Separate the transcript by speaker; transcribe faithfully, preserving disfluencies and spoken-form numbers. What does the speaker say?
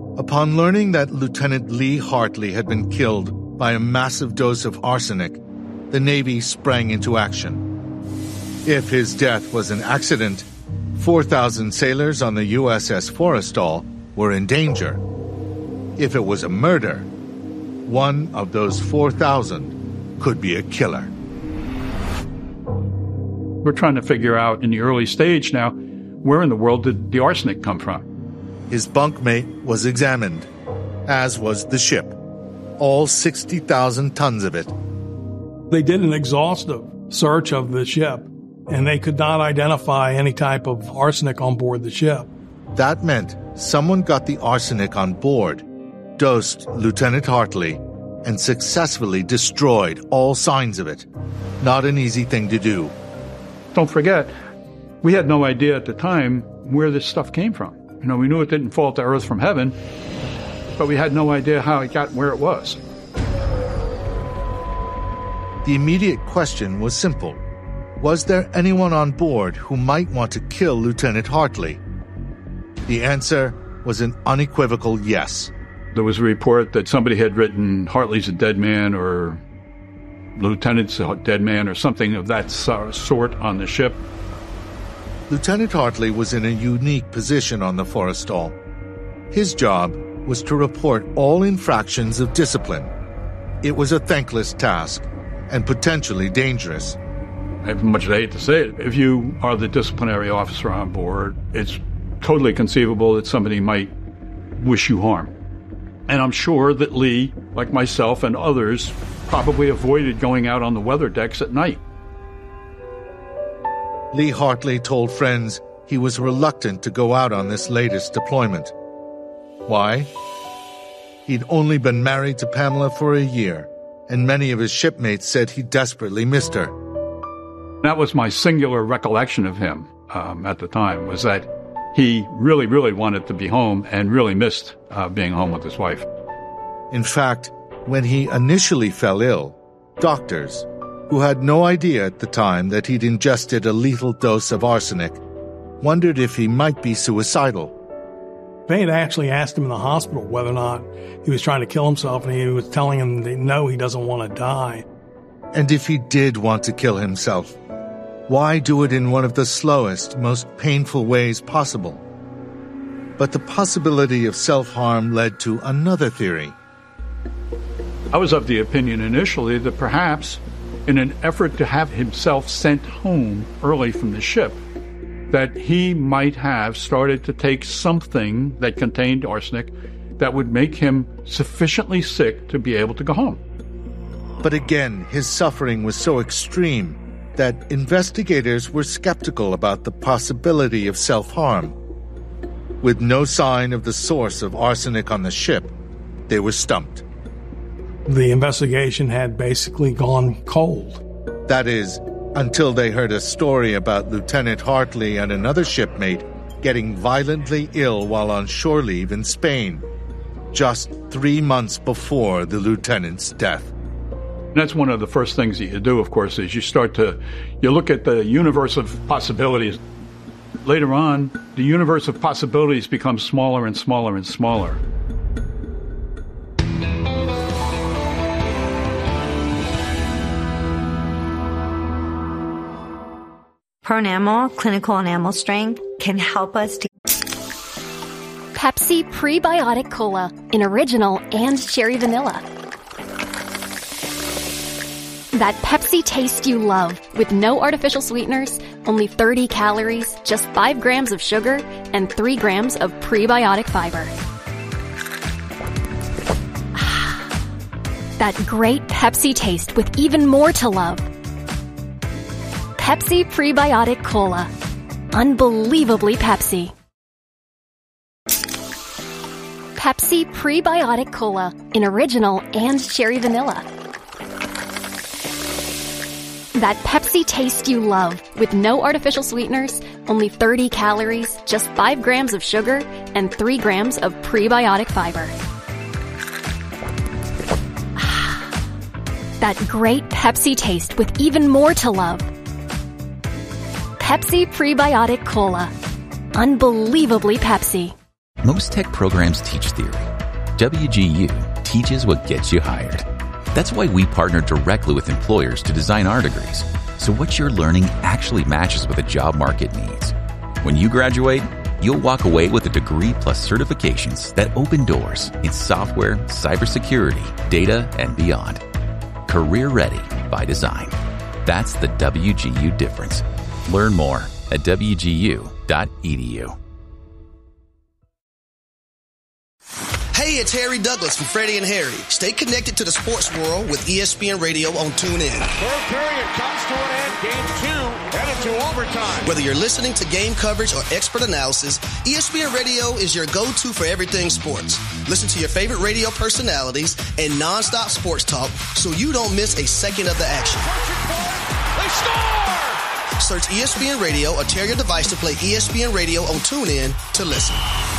Speaker 1: Upon learning that Lieutenant Lee Hartley had been killed by a massive dose of arsenic, the Navy sprang into action. If his death was an accident, four thousand sailors on the U S S Forrestal were in danger. If it was a murder, one of those four thousand could be a killer.
Speaker 2: We're trying to figure out in the early stage now, where in the world did the arsenic come from?
Speaker 1: His bunkmate was examined, as was the ship, all sixty thousand tons of it.
Speaker 3: They did an exhaustive search of the ship, and they could not identify any type of arsenic on board the ship.
Speaker 1: That meant someone got the arsenic on board, dosed Lieutenant Hartley, and successfully destroyed all signs of it. Not an easy thing to do.
Speaker 2: Don't forget, we had no idea at the time where this stuff came from. You know, we knew it didn't fall to earth from heaven, but we had no idea how it got where it was.
Speaker 1: The immediate question was simple. Was there anyone on board who might want to kill Lieutenant Hartley? The answer was an unequivocal yes.
Speaker 2: There was a report that somebody had written, Hartley's a dead man, or Lieutenant's a dead man, or something of that sort on the ship.
Speaker 1: Lieutenant Hartley was in a unique position on the Forrestal. His job was to report all infractions of discipline. It was a thankless task and potentially dangerous.
Speaker 2: As much as I hate to say it, if you are the disciplinary officer on board, it's totally conceivable that somebody might wish you harm. And I'm sure that Lee, like myself and others, probably avoided going out on the weather decks at night.
Speaker 1: Lee Hartley told friends he was reluctant to go out on this latest deployment. Why? He'd only been married to Pamela for a year, and many of his shipmates said he desperately missed her.
Speaker 2: That was my singular recollection of him um, at the time, was that he really, really wanted to be home and really missed uh, being home with his wife.
Speaker 1: In fact, when he initially fell ill, doctors, who had no idea at the time that he'd ingested a lethal dose of arsenic, wondered if he might be suicidal.
Speaker 3: They had actually asked him in the hospital whether or not he was trying to kill himself, and he was telling them that no, he doesn't want to die.
Speaker 1: And if he did want to kill himself, why do it in one of the slowest, most painful ways possible? But the possibility of self-harm led to another theory.
Speaker 2: I was of the opinion initially that perhaps, in an effort to have himself sent home early from the ship, that he might have started to take something that contained arsenic that would make him sufficiently sick to be able to go home.
Speaker 1: But again, his suffering was so extreme that investigators were skeptical about the possibility of self-harm. With no sign of the source of arsenic on the ship, they were stumped.
Speaker 3: The investigation had basically gone cold.
Speaker 1: That is, until they heard a story about Lieutenant Hartley and another shipmate getting violently ill while on shore leave in Spain, just three months before the lieutenant's death.
Speaker 2: That's one of the first things that you do, of course, is you start to, you look at the universe of possibilities. Later on, the universe of possibilities becomes smaller and smaller and smaller.
Speaker 4: Pronamel, clinical enamel strength, can help us to...
Speaker 5: Pepsi Prebiotic Cola in original and cherry vanilla. That Pepsi taste you love, with no artificial sweeteners, only thirty calories, just five grams of sugar, and three grams of prebiotic fiber. That great Pepsi taste with even more to love. Pepsi Prebiotic Cola. Unbelievably Pepsi. Pepsi Prebiotic Cola in original and cherry vanilla. That Pepsi taste you love, with no artificial sweeteners, only thirty calories, just five grams of sugar, and three grams of prebiotic fiber. That great Pepsi taste with even more to love. Pepsi Prebiotic Cola. Unbelievably Pepsi.
Speaker 6: Most tech programs teach theory. W G U teaches what gets you hired. That's why we partner directly with employers to design our degrees, so what you're learning actually matches what the job market needs. When you graduate, you'll walk away with a degree plus certifications that open doors in software, cybersecurity, data, and beyond. Career ready by design. That's the W G U difference. Learn more at w g u dot e d u.
Speaker 7: Hey, it's Harry Douglas from Freddie and Harry. Stay connected to the sports world with E S P N Radio on TuneIn.
Speaker 8: Third period comes to an end. Game two headed to overtime.
Speaker 7: Whether you're listening to game coverage or expert analysis, E S P N Radio is your go-to for everything sports. Listen to your favorite radio personalities and nonstop sports talk so you don't miss a second of the action.
Speaker 8: They score!
Speaker 7: Search E S P N Radio or tear your device to play E S P N Radio on TuneIn to listen.